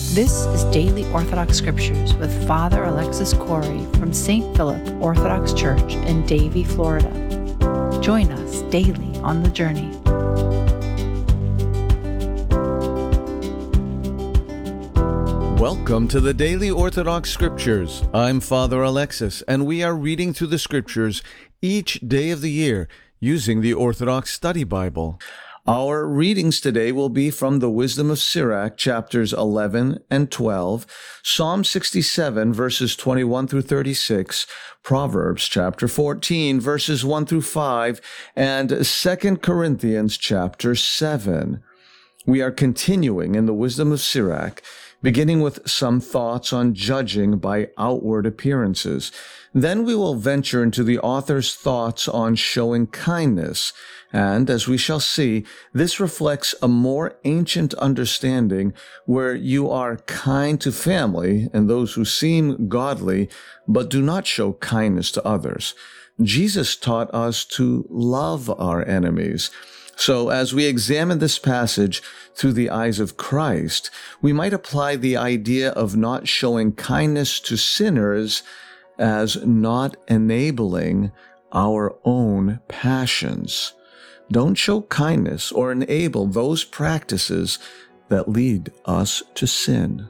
This is Daily Orthodox Scriptures with Father Alexis Corey from St. Philip Orthodox Church in Davie, Florida. Join us daily on the journey. Welcome to the Daily Orthodox Scriptures. I'm Father Alexis, and we are reading through the Scriptures each day of the year using the Orthodox Study Bible. Our readings today will be from the Wisdom of Sirach, chapters 11 and 12, Psalm 67, verses 21 through 36, Proverbs chapter 14, verses 1 through 5, and 2 Corinthians chapter 7. We are continuing in the Wisdom of Sirach, beginning with some thoughts on judging by outward appearances. Then we will venture into the author's thoughts on showing kindness. And, as we shall see, this reflects a more ancient understanding where you are kind to family and those who seem godly, but do not show kindness to others. Jesus taught us to love our enemies. So as we examine this passage through the eyes of Christ, we might apply the idea of not showing kindness to sinners as not enabling our own passions. Don't show kindness or enable those practices that lead us to sin.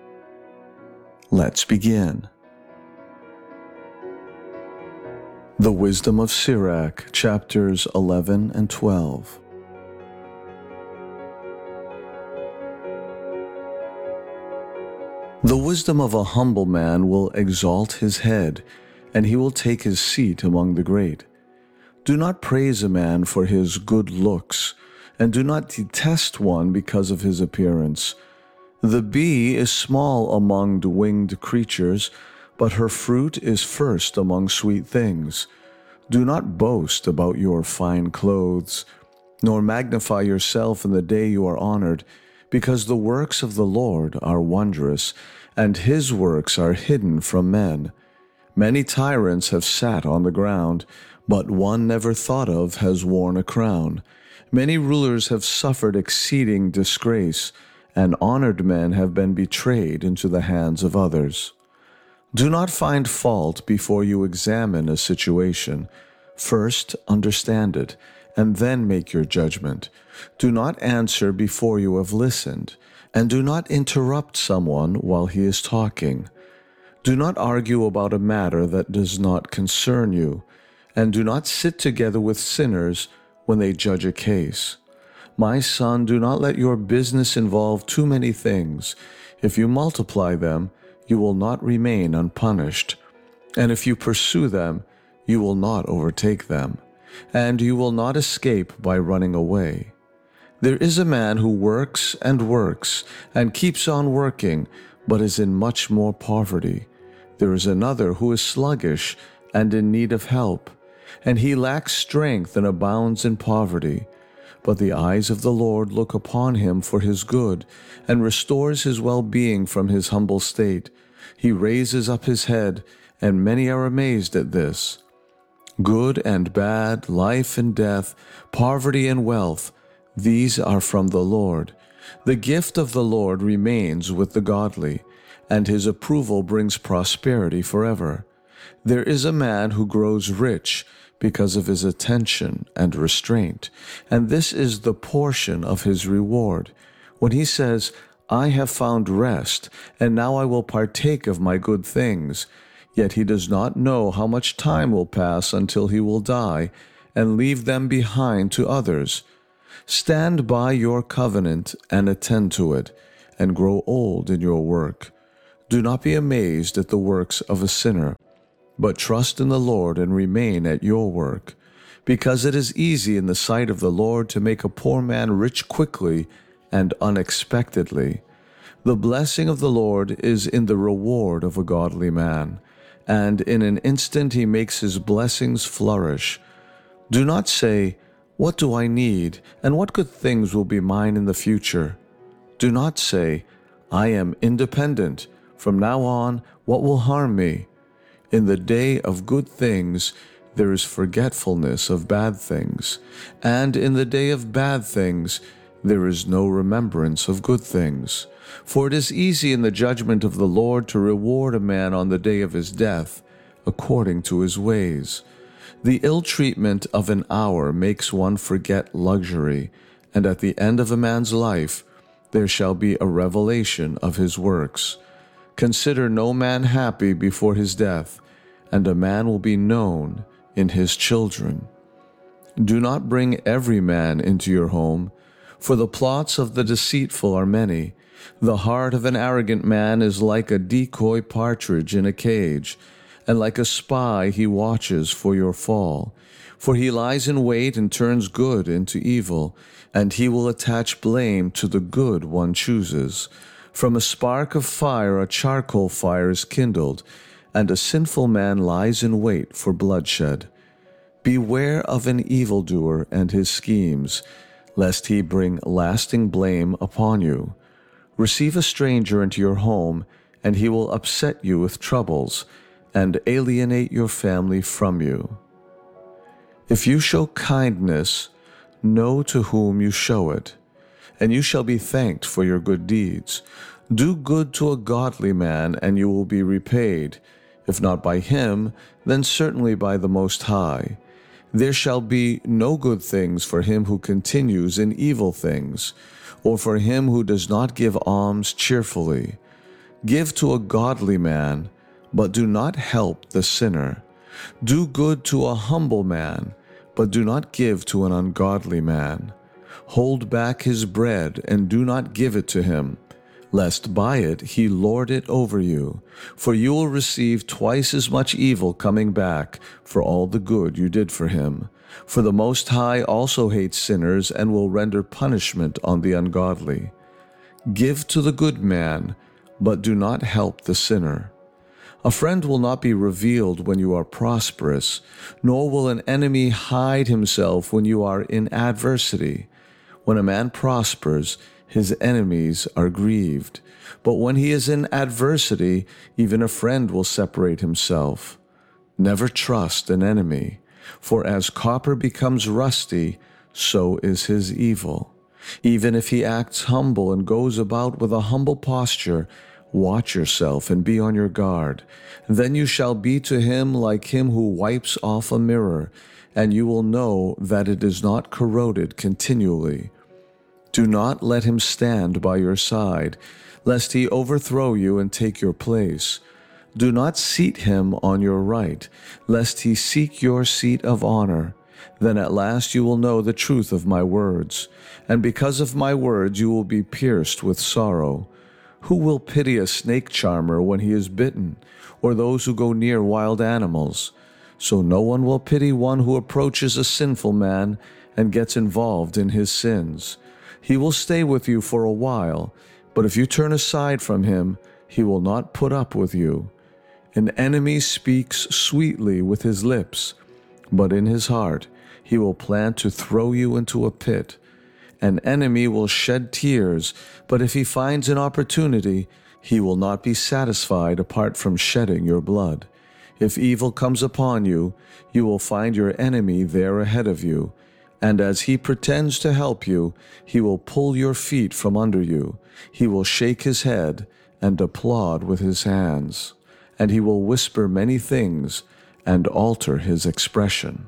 Let's begin. The Wisdom of Sirach, chapters 11 and 12. The wisdom of a humble man will exalt his head, and he will take his seat among the great. Do not praise a man for his good looks, and do not detest one because of his appearance. The bee is small among the winged creatures, but her fruit is first among sweet things. Do not boast about your fine clothes, nor magnify yourself in the day you are honored, because the works of the Lord are wondrous, and his works are hidden from men. Many tyrants have sat on the ground, but one never thought of has worn a crown. Many rulers have suffered exceeding disgrace, and honored men have been betrayed into the hands of others. Do not find fault before you examine a situation. First understand it, and then make your judgment. Do not answer before you have listened, and do not interrupt someone while he is talking. Do not argue about a matter that does not concern you, and do not sit together with sinners when they judge a case. My son, do not let your business involve too many things. If you multiply them, you will not remain unpunished. And if you pursue them, you will not overtake them, and you will not escape by running away. There is a man who works and keeps on working, but is in much more poverty. There is another who is sluggish and in need of help, and he lacks strength and abounds in poverty. But the eyes of the Lord look upon him for his good, and restores his well-being from his humble state. He raises up his head, and many are amazed at this. Good and bad, life and death, poverty and wealth, these are from the Lord. The gift of the Lord remains with the godly, and his approval brings prosperity forever. There is a man who grows rich because of his attention and restraint, and this is the portion of his reward. When he says, I have found rest, and now I will partake of my good things, yet he does not know how much time will pass until he will die, and leave them behind to others. Stand by your covenant and attend to it, and grow old in your work. Do not be amazed at the works of a sinner, but trust in the Lord and remain at your work, because it is easy in the sight of the Lord to make a poor man rich quickly and unexpectedly. The blessing of the Lord is in the reward of a godly man, and in an instant he makes his blessings flourish. Do not say, What do I need, and what good things will be mine in the future? Do not say, I am independent. From now on, what will harm me? In the day of good things, there is forgetfulness of bad things, and in the day of bad things, there is no remembrance of good things. For it is easy in the judgment of the Lord to reward a man on the day of his death, according to his ways. The ill treatment of an hour makes one forget luxury, and at the end of a man's life there shall be a revelation of his works. Consider no man happy before his death, and a man will be known in his children. Do not bring every man into your home, for the plots of the deceitful are many. The heart of an arrogant man is like a decoy partridge in a cage, and like a spy he watches for your fall. For he lies in wait and turns good into evil, and he will attach blame to the good one chooses. From a spark of fire a charcoal fire is kindled, and a sinful man lies in wait for bloodshed. Beware of an evildoer and his schemes, lest he bring lasting blame upon you. Receive a stranger into your home, and he will upset you with troubles, and alienate your family from you. If you show kindness, know to whom you show it, and you shall be thanked for your good deeds. Do good to a godly man, and you will be repaid, if not by him, then certainly by the Most High. There shall be no good things for him who continues in evil things, or for him who does not give alms cheerfully. Give to a godly man, but do not help the sinner. Do good to a humble man, but do not give to an ungodly man. Hold back his bread, and do not give it to him, lest by it he lord it over you. For you will receive twice as much evil coming back for all the good you did for him. For the Most High also hates sinners, and will render punishment on the ungodly. Give to the good man, but do not help the sinner. A friend will not be revealed when you are prosperous, nor will an enemy hide himself when you are in adversity. When a man prospers, his enemies are grieved. But when he is in adversity, even a friend will separate himself. Never trust an enemy, for as copper becomes rusty, so is his evil. Even if he acts humble and goes about with a humble posture, watch yourself and be on your guard. Then you shall be to him like him who wipes off a mirror, and you will know that it is not corroded continually. Do not let him stand by your side, lest he overthrow you and take your place. Do not seat him on your right, lest he seek your seat of honor. Then at last you will know the truth of my words, and because of my words you will be pierced with sorrow. Who will pity a snake charmer when he is bitten, or those who go near wild animals? So no one will pity one who approaches a sinful man and gets involved in his sins. He will stay with you for a while, but if you turn aside from him, he will not put up with you. An enemy speaks sweetly with his lips, but in his heart he will plan to throw you into a pit. An enemy will shed tears, but if he finds an opportunity, he will not be satisfied apart from shedding your blood. If evil comes upon you, you will find your enemy there ahead of you, and as he pretends to help you, he will pull your feet from under you. He will shake his head and applaud with his hands, and he will whisper many things and alter his expression.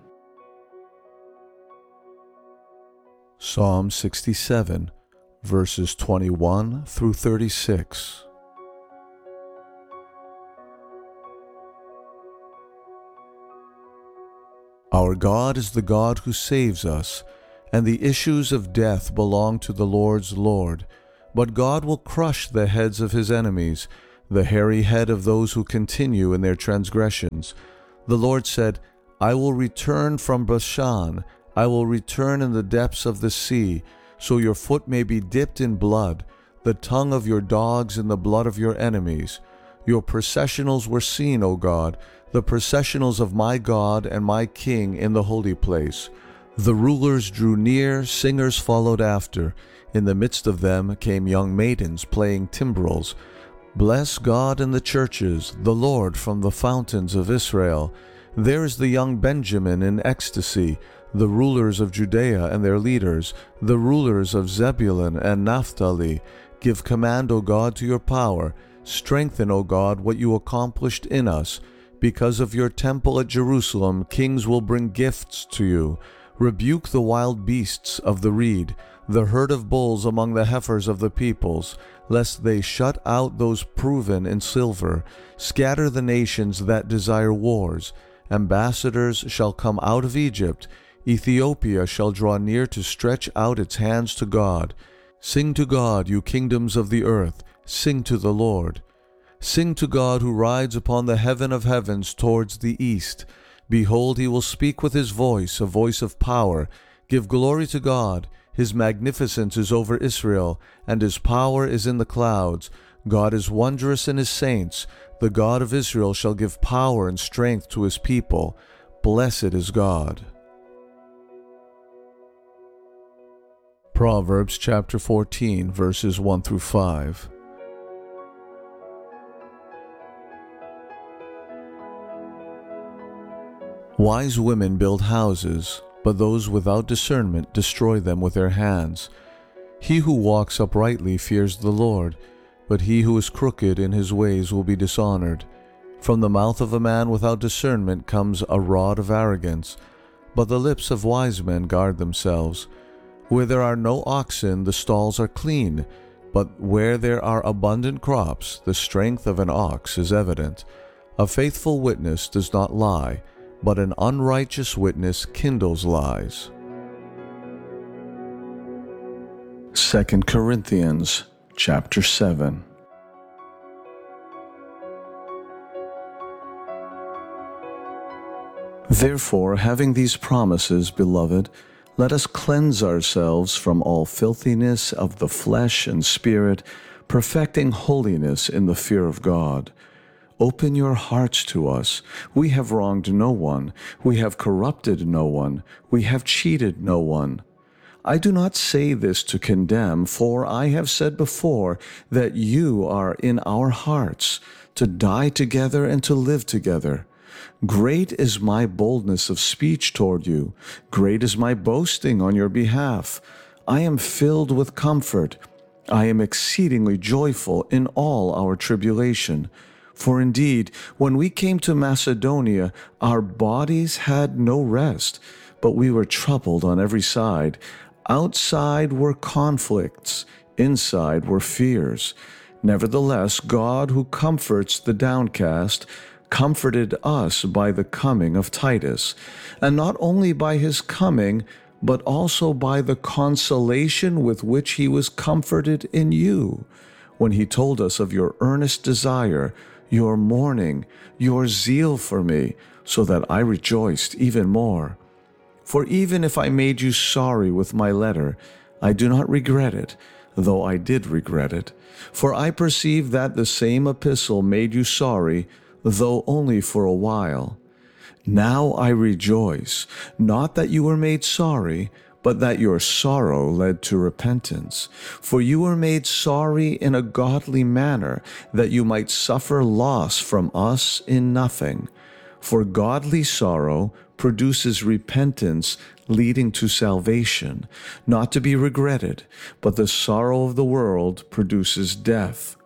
Psalm 67, verses 21 through 36. Our God is the God who saves us, and the issues of death belong to the Lord's Lord. But God will crush the heads of his enemies, the hairy head of those who continue in their transgressions. The Lord said, I will return from Bashan, I will return in the depths of the sea, so your foot may be dipped in blood, the tongue of your dogs in the blood of your enemies. Your processionals were seen, O God, the processionals of my God and my King in the holy place. The rulers drew near, singers followed after. In the midst of them came young maidens playing timbrels. Bless God in the churches, the Lord from the fountains of Israel. There is the young Benjamin in ecstasy, the rulers of Judea and their leaders, the rulers of Zebulun and Naphtali. Give command, O God, to your power. Strengthen, O God, what you accomplished in us. Because of your temple at Jerusalem, kings will bring gifts to you. Rebuke the wild beasts of the reed, the herd of bulls among the heifers of the peoples, lest they shut out those proven in silver. Scatter the nations that desire wars. Ambassadors shall come out of Egypt. Ethiopia shall draw near to stretch out its hands to God. Sing to God, you kingdoms of the earth. Sing to the Lord. Sing to God who rides upon the heaven of heavens towards the east. Behold, he will speak with his voice, a voice of power. Give glory to God. His magnificence is over Israel, and his power is in the clouds. God is wondrous in his saints. The God of Israel shall give power and strength to his people. Blessed is God. Proverbs chapter 14, verses 1 through 5. Wise women build houses, but those without discernment destroy them with their hands. He who walks uprightly fears the Lord, but he who is crooked in his ways will be dishonored. From the mouth of a man without discernment comes a rod of arrogance, but the lips of wise men guard themselves. Where there are no oxen, the stalls are clean, but where there are abundant crops, the strength of an ox is evident. A faithful witness does not lie, but an unrighteous witness kindles lies. 2 Corinthians chapter 7. Therefore, having these promises, beloved, let us cleanse ourselves from all filthiness of the flesh and spirit, perfecting holiness in the fear of God. Open your hearts to us. We have wronged no one. We have corrupted no one. We have cheated no one. I do not say this to condemn, for I have said before that you are in our hearts, to die together and to live together. Great is my boldness of speech toward you. Great is my boasting on your behalf. I am filled with comfort. I am exceedingly joyful in all our tribulation. For indeed, when we came to Macedonia, our bodies had no rest, but we were troubled on every side. Outside were conflicts, inside were fears. Nevertheless, God, who comforts the downcast, comforted us by the coming of Titus, and not only by his coming, but also by the consolation with which he was comforted in you, when he told us of your earnest desire, your mourning, your zeal for me, so that I rejoiced even more. For even if I made you sorry with my letter, I do not regret it, though I did regret it. For I perceive that the same epistle made you sorry, though only for a while. Now I rejoice, not that you were made sorry, but that your sorrow led to repentance. For you were made sorry in a godly manner, that you might suffer loss from us in nothing. For godly sorrow produces repentance leading to salvation, not to be regretted, but the sorrow of the world produces death.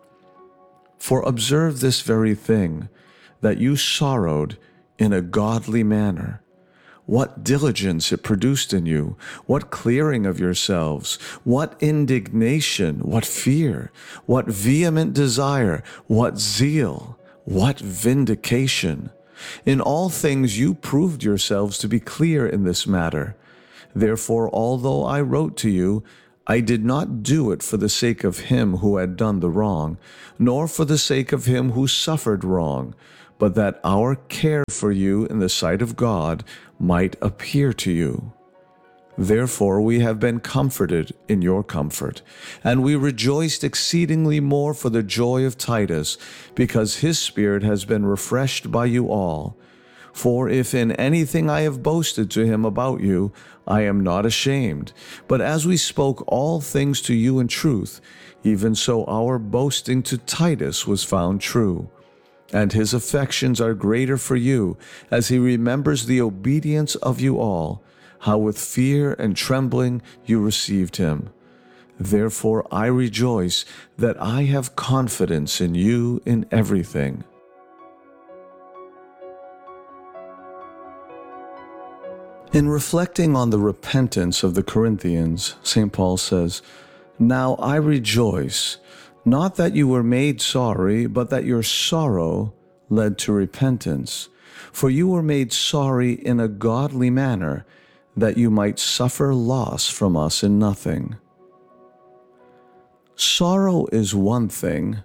For observe this very thing, that you sorrowed in a godly manner. What diligence it produced in you, what clearing of yourselves, what indignation, what fear, what vehement desire, what zeal, what vindication. In all things you proved yourselves to be clear in this matter. Therefore, although I wrote to you, I did not do it for the sake of him who had done the wrong, nor for the sake of him who suffered wrong, but that our care for you in the sight of God might appear to you. Therefore we have been comforted in your comfort, and we rejoiced exceedingly more for the joy of Titus, because his spirit has been refreshed by you all. For if in anything I have boasted to him about you, I am not ashamed. But as we spoke all things to you in truth, even so our boasting to Titus was found true. And his affections are greater for you, as he remembers the obedience of you all, how with fear and trembling you received him. Therefore I rejoice that I have confidence in you in everything. In reflecting on the repentance of the Corinthians, St. Paul says, "Now I rejoice, not that you were made sorry, but that your sorrow led to repentance. For you were made sorry in a godly manner, that you might suffer loss from us in nothing." Sorrow is one thing.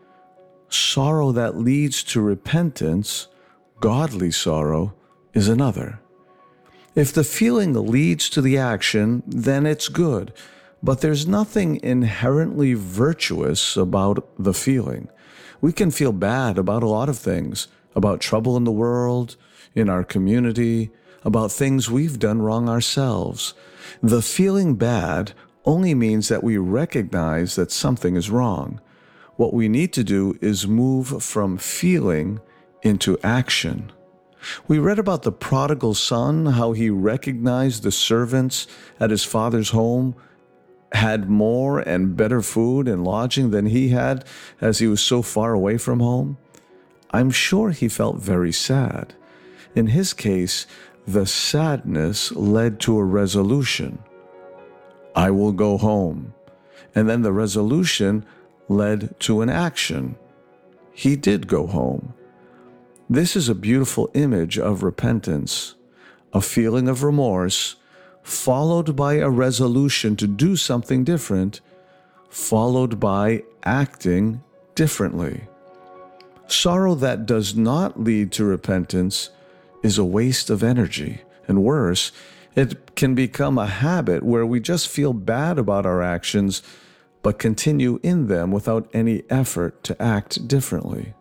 Sorrow that leads to repentance, godly sorrow, is another. If the feeling leads to the action, then it's good, but there's nothing inherently virtuous about the feeling. We can feel bad about a lot of things, about trouble in the world, in our community, about things we've done wrong ourselves. The feeling bad only means that we recognize that something is wrong. What we need to do is move from feeling into action. We read about the prodigal son, how he recognized the servants at his father's home had more and better food and lodging than he had, as he was so far away from home. I'm sure he felt very sad. In his case, the sadness led to a resolution. I will go home. And then the resolution led to an action. He did go home. This is a beautiful image of repentance, a feeling of remorse, followed by a resolution to do something different, followed by acting differently. Sorrow that does not lead to repentance is a waste of energy, and worse, it can become a habit where we just feel bad about our actions, but continue in them without any effort to act differently.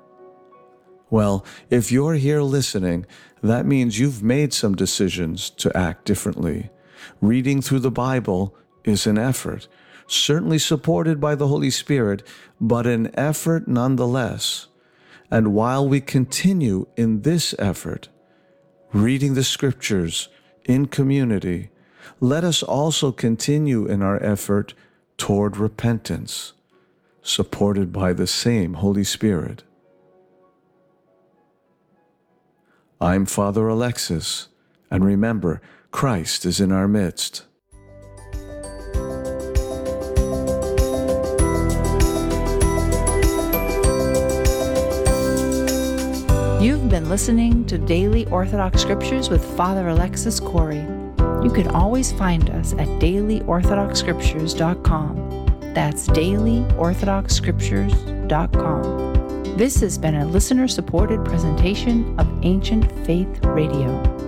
Well, if you're here listening, that means you've made some decisions to act differently. Reading through the Bible is an effort, certainly supported by the Holy Spirit, but an effort nonetheless. And while we continue in this effort, reading the Scriptures in community, let us also continue in our effort toward repentance, supported by the same Holy Spirit. I'm Father Alexis, and remember, Christ is in our midst. You've been listening to Daily Orthodox Scriptures with Father Alexis Corey. You can always find us at dailyorthodoxscriptures.com. That's dailyorthodoxscriptures.com. This has been a listener-supported presentation of Ancient Faith Radio.